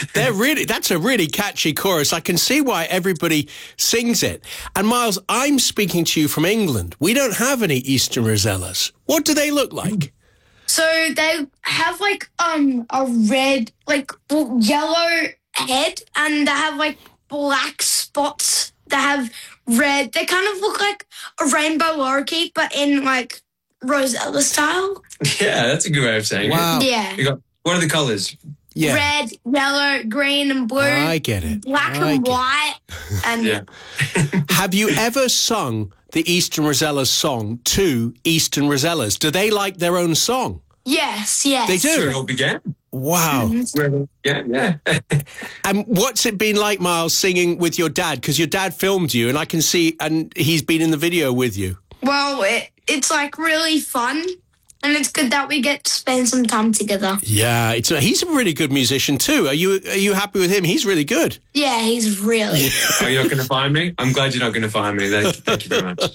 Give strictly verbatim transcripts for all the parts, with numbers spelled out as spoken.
They're really, that's a really catchy chorus. I can see why everybody sings it. And Miles, I'm speaking to you from England. We don't have any Eastern Rosellas. What do they look like? So they have like um a red, like yellow head, and they have like black spots. They have red. They kind of look like a rainbow lorikeet, but in like Rosella style. Yeah, that's a good way of saying wow. it. Yeah. You got, what are the colours? Yeah. Red, yellow, green, and blue. I get it. Black I and get white. And Yeah. Have you ever sung the Eastern Rosellas song to Eastern Rosellas? Do they like their own song? yes, yes. They That's where it do? all began. Wow. Mhm. Yeah, yeah. And what's it been like, Miles, singing with your dad? Because your dad filmed you, and I can see, and he's been in the video with you. Well, it, it's like really fun, and it's good that we get to spend some time together. Yeah, it's a, he's a really good musician too. Are you are you happy with him? He's really good. Yeah, he's really. Are you not going to find me? I'm glad you're not going to find me. Thank, thank you very much.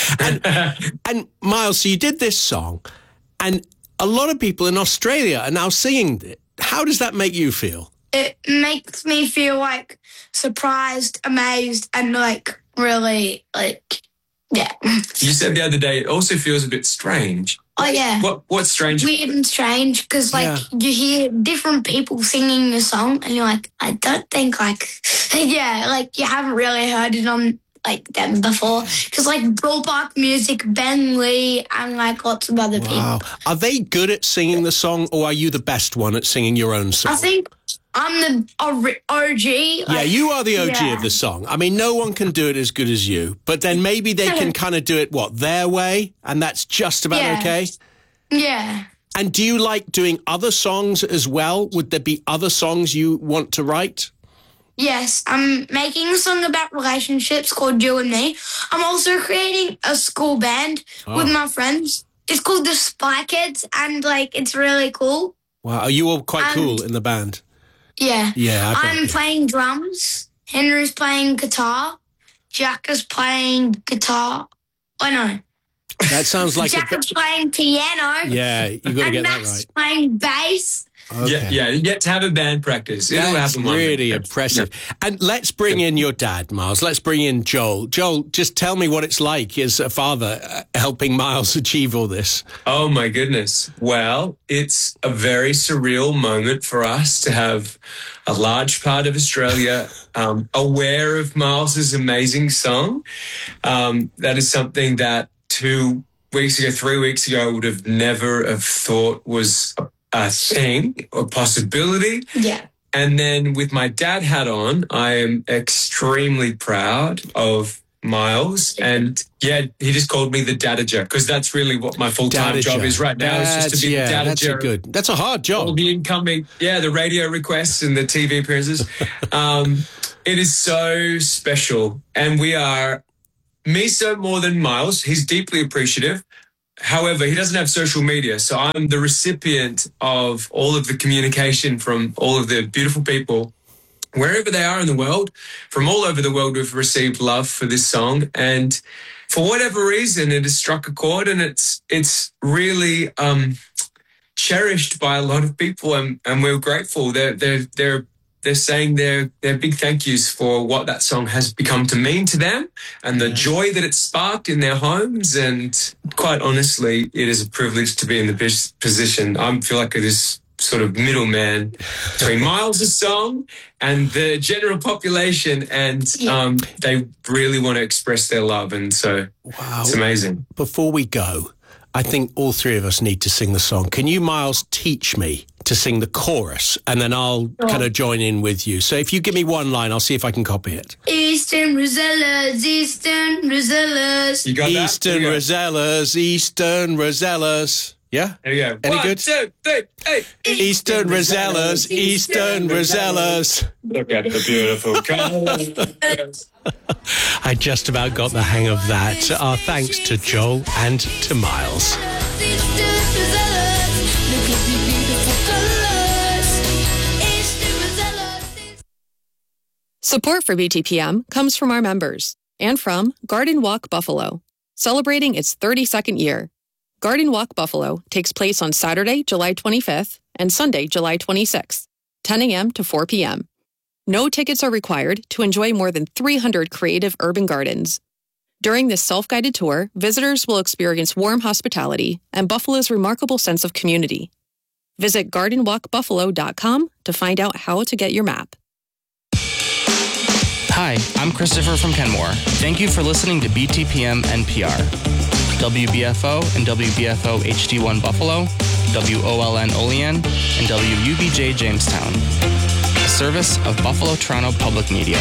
and, and Miles, so you did this song, and a lot of people in Australia are now singing it. How does that make you feel? It makes me feel like surprised, amazed, and like really like yeah. You said the other day it also feels a bit strange. Oh yeah. What What's strange? Weird and strange because like Yeah. you hear different people singing the song and you're like, I don't think like yeah, like you haven't really heard it on like them before because like Ballpark Music, Ben Lee, and like lots of other Wow. people. Are they good at singing the song, or are you the best one at singing your own song? I think I'm the ori- O G. Yeah, like, you are the O G yeah. of the song. I mean, no one can do it as good as you, but then maybe they can kind of do it, what, their way, and that's just about Yeah. okay? Yeah. And do you like doing other songs as well? Would there be other songs you want to write? Yes, I'm making a song about relationships called You and Me. I'm also creating a school band Oh. with my friends. It's called the Spy Kids, and like it's really cool. Wow, are you all quite And- cool in the band? Yeah. Yeah, I bet I'm you. playing drums. Henry's playing guitar. Jack is playing guitar. Oh no. That sounds like Jack a... is playing piano. Yeah, you got to and get that Max is right. playing bass. Okay. Yeah, yeah. You get to have a band practice. It'll That's happen one day. really Yeah. impressive. And let's bring in your dad, Miles. Let's bring in Joel. Joel, just tell me what it's like as a father uh, helping Miles achieve all this. Oh, my goodness. Well, it's a very surreal moment for us to have a large part of Australia um, aware of Miles's amazing song. Um, that is something that two weeks ago, three weeks ago, I would have never have thought was a, a thing, a possibility. Yeah. And then with my dad hat on, I am extremely proud of Miles. And yeah, he just called me the dadager because that's really what my full-time Dadager. job is right now. Is just to be yeah, the dadager. that's a good. That's a hard All job. the incoming, yeah, the radio requests and the T V appearances. um, it is so special. And we are, me so more than Miles, he's deeply appreciative. However, he doesn't have social media, so I'm the recipient of all of the communication from all of the beautiful people, wherever they are in the world, from all over the world who've received love for this song. And for whatever reason, it has struck a chord, and it's it's really um, cherished by a lot of people, and, and we're grateful. They're they're they're they're saying their their big thank yous for what that song has become to mean to them, and the joy that it sparked in their homes. And quite honestly, it is a privilege to be in the best position. I feel like it is sort of middleman between Miles' song and the general population, and um, they really want to express their love, and so Wow. it's amazing. Before we go, I think all three of us need to sing the song. Can you, Miles, teach me to sing the chorus, and then I'll kind of join in with you. So if you give me one line, I'll see if I can copy it. Eastern Rosellas, Eastern Rosellas. You got that? Eastern There you go. Rosellas, Eastern Rosellas. Yeah? There you go. Any One, good? two, three, hey. Eastern Rosellas, Eastern Rosellas. Look at the beautiful colours. I just about got the hang of that. Our thanks to Joel and to Miles. Support for B T P M comes from our members and from Garden Walk Buffalo, celebrating its thirty-second year. Garden Walk Buffalo takes place on Saturday, July twenty-fifth and Sunday, July twenty-sixth. ten a.m. to four p.m. No tickets are required to enjoy more than three hundred creative urban gardens. During this self-guided tour, visitors will experience warm hospitality and Buffalo's remarkable sense of community. Visit garden walk buffalo dot com to find out how to get your map. Hi, I'm Christopher from Kenmore. Thank you for listening to B T P M N P R. W B F O and W B F O H D one Buffalo, W O L N Olean, and W U B J Jamestown. A service of Buffalo Toronto Public Media.